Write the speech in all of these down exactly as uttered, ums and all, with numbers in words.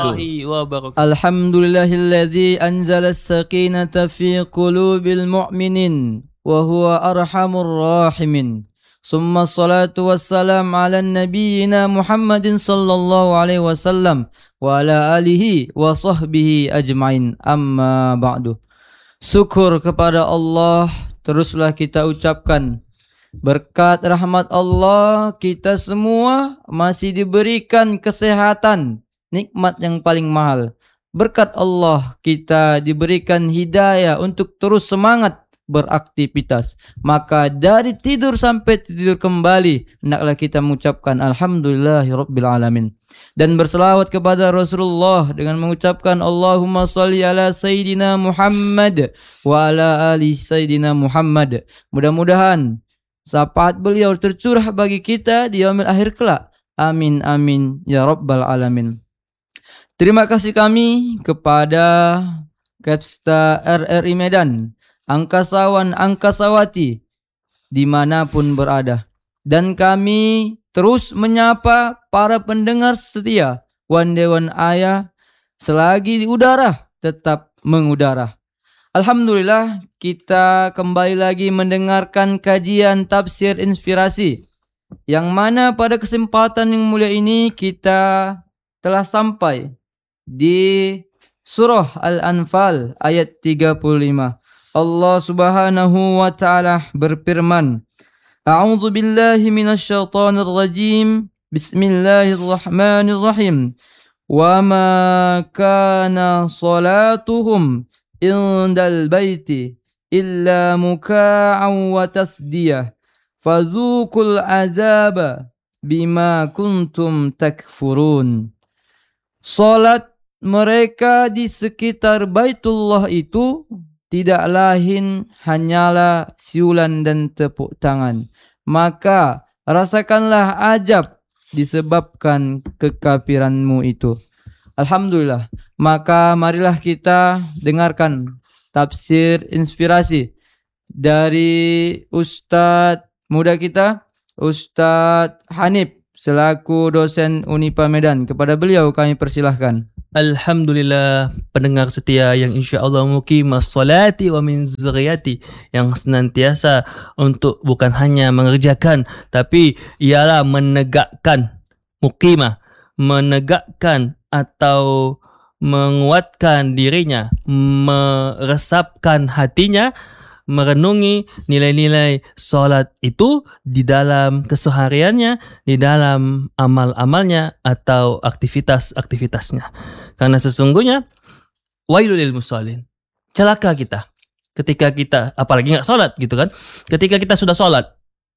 wabarakatuh. Alhamdulillahilladzi anzala as-sakinata fi qulubil mu'minin wa huwa arhamur rahimin. Summa salatu wassalam ala nabiyyina Muhammadin sallallahu alaihi wasallam wa ala alihi wa sahbihi ajmain. Amma ba'du. Syukur kepada Allah teruslah kita ucapkan. Berkat rahmat Allah kita semua masih diberikan kesehatan, nikmat yang paling mahal. Berkat Allah kita diberikan hidayah untuk terus semangat beraktivitas. Maka dari tidur sampai tidur kembali hendaklah kita mengucapkan alhamdulillahirabbil alamin dan berselawat kepada Rasulullah dengan mengucapkan Allahumma shalli ala sayyidina Muhammad wa ala ali sayyidina Muhammad. Mudah-mudahan syafaat beliau tercurah bagi kita di yaumil akhir kelak. Amin amin ya rabbal alamin. Terima kasih kami kepada Kepsta R R I Medan, angkasawan angkasawati dimanapun berada. Dan kami terus menyapa para pendengar setia One Day One Ayah selagi di udara tetap mengudara. Alhamdulillah kita kembali lagi mendengarkan kajian tafsir inspirasi, yang mana pada kesempatan yang mulia ini kita telah sampai di surah Al-Anfal ayat tiga puluh lima. Allah Subhanahu wa taala berfirman, A'udzu billahi minasyaitonir rajim. Bismillahirrahmanirrahim. Wa ma kana salatuhum indal baiti illa muka'an wa tasdiyah fadzuqul azaba bima kuntum takfurun. Salat mereka di sekitar Baitullah itu tidak lain hanyalah siulan dan tepuk tangan. Maka rasakanlah ajab disebabkan kekafiranmu itu. Alhamdulillah. Maka marilah kita dengarkan tafsir inspirasi dari Ustadz muda kita, Ustadz Hanif selaku dosen Unipa Medan. Kepada beliau kami persilahkan. Alhamdulillah, pendengar setia yang insya-Allah muqimas salati wa min zuriyati, yang senantiasa untuk bukan hanya mengerjakan tapi ialah menegakkan, muqimah, menegakkan atau menguatkan dirinya, meresapkan hatinya, merenungi nilai-nilai solat itu di dalam kesehariannya, di dalam amal-amalnya atau aktivitas-aktivitasnya. Karena sesungguhnya wailul lil musallin, celaka kita ketika kita apalagi nggak solat gitu kan. Ketika kita sudah solat,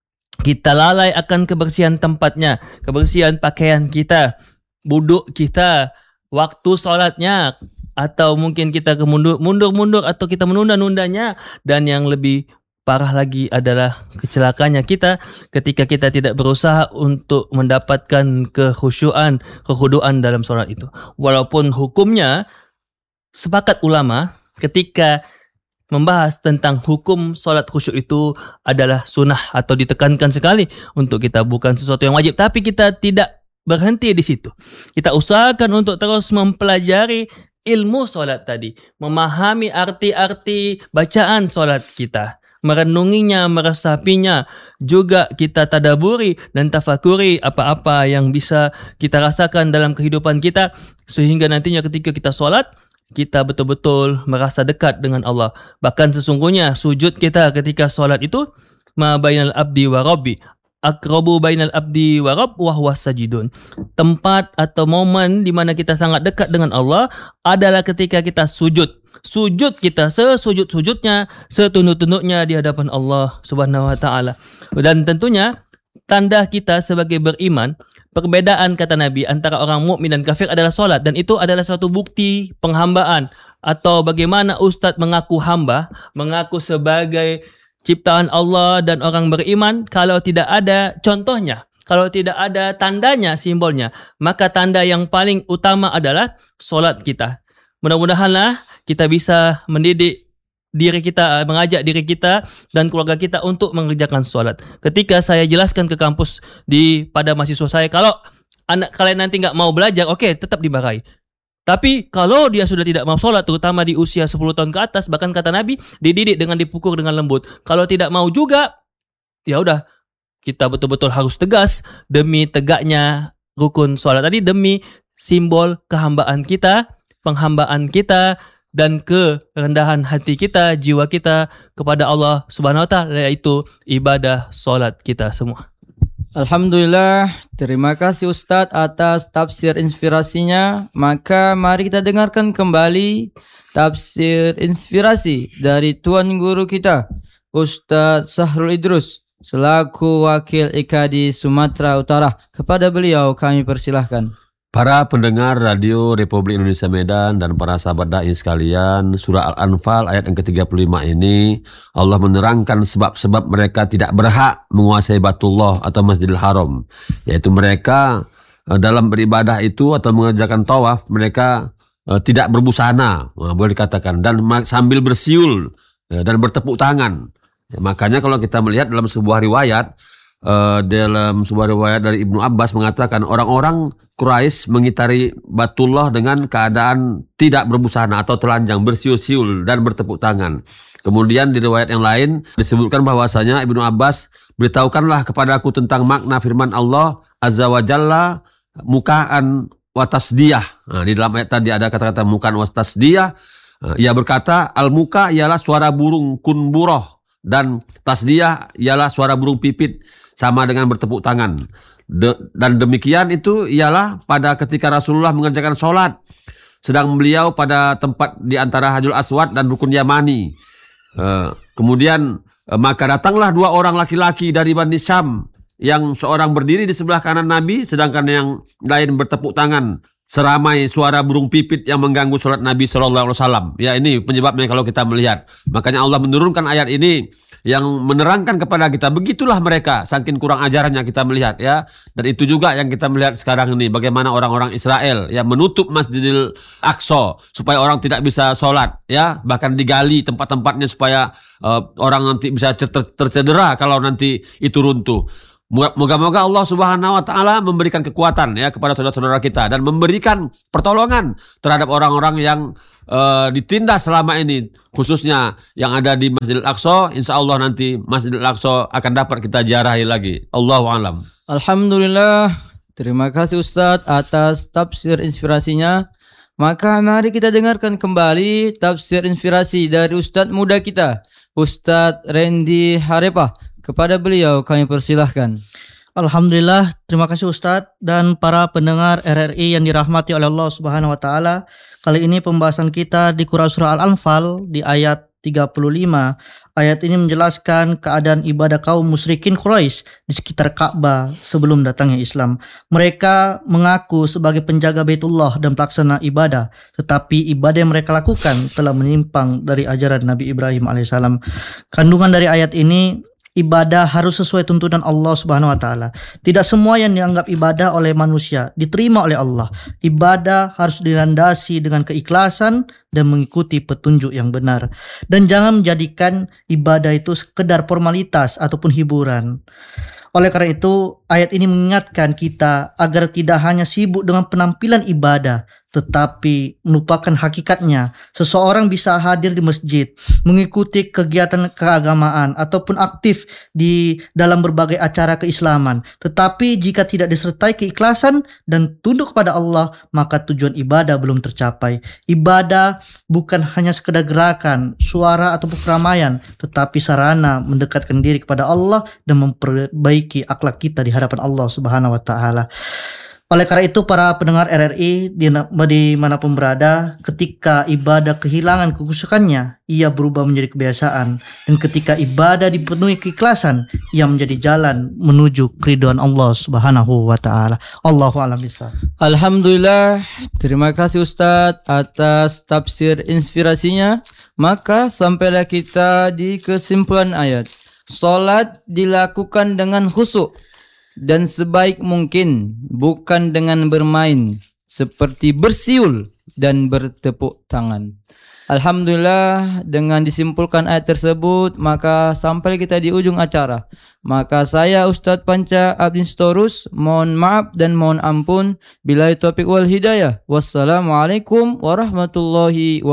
kita lalai akan kebersihan tempatnya, kebersihan pakaian kita, wudhu kita, waktu solatnya, atau mungkin kita kemundur, mundur-mundur atau kita menunda-nundanya. Dan yang lebih parah lagi adalah kecelakanya kita ketika kita tidak berusaha untuk mendapatkan kekhusyuan, kekhuduan dalam solat itu. Walaupun hukumnya sepakat ulama ketika membahas tentang hukum solat khusyuk itu adalah sunnah atau ditekankan sekali untuk kita, bukan sesuatu yang wajib. Tapi kita tidak berhenti di situ. Kita usahakan untuk terus mempelajari ilmu solat tadi, memahami arti-arti bacaan solat kita, merenunginya, meresapinya, juga kita tadaburi dan tafakuri apa-apa yang bisa kita rasakan dalam kehidupan kita, sehingga nantinya ketika kita solat, kita betul-betul merasa dekat dengan Allah. Bahkan sesungguhnya sujud kita ketika solat itu ma bainal abdi wa rabbi aqrabu bainal abdi wa rabb wa huwa sajidun. Tempat atau momen di mana kita sangat dekat dengan Allah adalah ketika kita sujud. Sujud kita sesujud-sujudnya, setunduk-tunduknya di hadapan Allah Subhanahu wa taala. Dan tentunya tanda kita sebagai beriman, perbedaan kata Nabi antara orang mukmin dan kafir adalah solat, dan itu adalah suatu bukti penghambaan atau bagaimana ustadz mengaku hamba, mengaku sebagai ciptaan Allah dan orang beriman. Kalau tidak ada contohnya, kalau tidak ada tandanya, simbolnya, maka tanda yang paling utama adalah solat kita. Mudah-mudahanlah kita bisa mendidik diri kita, mengajak diri kita dan keluarga kita untuk mengerjakan solat. Ketika saya jelaskan ke kampus di pada mahasiswa saya, kalau anak kalian nanti nggak mau belajar, oke, okay, tetap dimarahi. Tapi kalau dia sudah tidak mau sholat, terutama di usia sepuluh tahun ke atas, bahkan kata Nabi, dididik dengan dipukul dengan lembut. Kalau tidak mau juga, ya udah, kita betul-betul harus tegas demi tegaknya rukun sholat tadi, demi simbol kehambaan kita, penghambaan kita, dan kerendahan hati kita, jiwa kita kepada Allah Subhanahu wa taala, yaitu ibadah sholat kita semua. Alhamdulillah, terima kasih Ustadz atas tafsir inspirasinya. Maka mari kita dengarkan kembali tafsir inspirasi dari Tuan Guru kita, Ustadz Sahrul Idrus, selaku Wakil I K A D I Sumatera Utara. Kepada beliau kami persilahkan. Para pendengar Radio Republik Indonesia Medan dan para sahabat da'i sekalian, surah Al-Anfal ayat yang ke tiga puluh lima ini Allah menerangkan sebab-sebab mereka tidak berhak menguasai Baitullah atau Masjidil Haram, yaitu mereka dalam beribadah itu atau mengerjakan tawaf mereka uh, tidak berbusana, nah, boleh dikatakan, dan sambil bersiul uh, dan bertepuk tangan. Ya, makanya kalau kita melihat dalam sebuah riwayat, Uh, dalam sebuah riwayat dari Ibnu Abbas mengatakan orang-orang Quraisy mengitari Baitullah dengan keadaan tidak berbusana atau telanjang, bersiul-siul dan bertepuk tangan. Kemudian di riwayat yang lain disebutkan bahwasanya Ibnu Abbas, beritahukanlah kepadaku tentang makna firman Allah Azza wa Jalla, mukaan wa tasdiyah. Nah, di dalam ayat tadi ada kata-kata mukaan wa tasdiyah. Uh, ia berkata al-muka ialah suara burung kunburoh dan tasdiyah ialah suara burung pipit, sama dengan bertepuk tangan. De, dan demikian itu ialah pada ketika Rasulullah mengerjakan sholat, sedang beliau pada tempat di antara Hajarul Aswad dan Rukun Yamani. Uh, kemudian uh, maka datanglah dua orang laki-laki dari Bani Syam, yang seorang berdiri di sebelah kanan Nabi, sedangkan yang lain bertepuk tangan, seramai suara burung pipit yang mengganggu sholat Nabi Shallallahu Alaihi Wasallam. Ya, ini penyebabnya kalau kita melihat. Makanya Allah menurunkan ayat ini yang menerangkan kepada kita, begitulah mereka, saking kurang ajarannya kita melihat, ya. Dan itu juga yang kita melihat sekarang ini, bagaimana orang-orang Israel yang menutup Masjidil Aqsa supaya orang tidak bisa sholat, ya, bahkan digali tempat-tempatnya supaya uh, orang nanti bisa ter tercedera kalau nanti itu runtuh. Moga-moga Allah Subhanahu wa taala memberikan kekuatan, ya, kepada saudara-saudara kita dan memberikan pertolongan terhadap orang-orang yang uh, ditindas selama ini, khususnya yang ada di Masjidil Aqsa. Insya Allah nanti Masjidil Aqsa akan dapat kita ziarahi lagi. Allahu a'lam. Alhamdulillah, terima kasih Ustadz atas tafsir inspirasinya. Maka mari kita dengarkan kembali tafsir inspirasi dari Ustadz muda kita, Ustadz Randy Harepah. Kepada beliau kami persilahkan. Alhamdulillah, terima kasih Ustadz dan para pendengar R R I yang dirahmati oleh Allah Subhanahu wa taala. Kali ini pembahasan kita di Quran surah Al-Anfal di ayat tiga puluh lima. Ayat ini menjelaskan keadaan ibadah kaum musyrikin Quraisy di sekitar Ka'bah sebelum datangnya Islam. Mereka mengaku sebagai penjaga Baitullah dan pelaksana ibadah, tetapi ibadah yang mereka lakukan telah menyimpang dari ajaran Nabi Ibrahim alaihissalam. Kandungan dari ayat ini, ibadah harus sesuai tuntunan Allah Subhanahu wa taala. Tidak semua yang dianggap ibadah oleh manusia diterima oleh Allah. Ibadah harus dilandasi dengan keikhlasan dan mengikuti petunjuk yang benar. Dan jangan menjadikan ibadah itu sekedar formalitas ataupun hiburan. Oleh karena itu, ayat ini mengingatkan kita agar tidak hanya sibuk dengan penampilan ibadah, tetapi melupakan hakikatnya. Seseorang bisa hadir di masjid, mengikuti kegiatan keagamaan, ataupun aktif di dalam berbagai acara keislaman. Tetapi jika tidak disertai keikhlasan dan tunduk kepada Allah, maka tujuan ibadah belum tercapai. Ibadah bukan hanya sekedar gerakan, suara, ataupun keramaian, tetapi sarana mendekatkan diri kepada Allah dan memperbaiki akhlak kita di hadapan Allah Subhanahu wa taala. Oleh karena itu, para pendengar R R I dimanapun berada, ketika ibadah kehilangan kekhusyukannya, ia berubah menjadi kebiasaan. Dan ketika ibadah dipenuhi keikhlasan, ia menjadi jalan menuju keridhaan Allah Subhanahu wa taala. Allahu a'lam bishawab. Alhamdulillah, terima kasih Ustadz atas tafsir inspirasinya. Maka sampailah kita di kesimpulan ayat. Salat dilakukan dengan khusyuk dan sebaik mungkin, bukan dengan bermain seperti bersiul dan bertepuk tangan. Alhamdulillah, dengan disimpulkan ayat tersebut maka sampai kita di ujung acara. Maka saya Ustadz Panca Abdin Sitorus mohon maaf dan mohon ampun. Billahi taufiq wal hidayah. Wassalamualaikum warahmatullahi wabarakatuh.